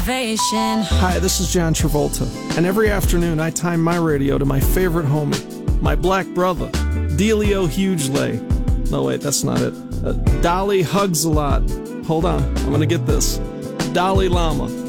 Hi, this is John Travolta, and every afternoon I time my radio to my favorite homie, my black brother, Delio Hughley. No, wait, that's not it. Dolly Hugs a Lot. Hold on, I'm gonna get this. Dalai Lama.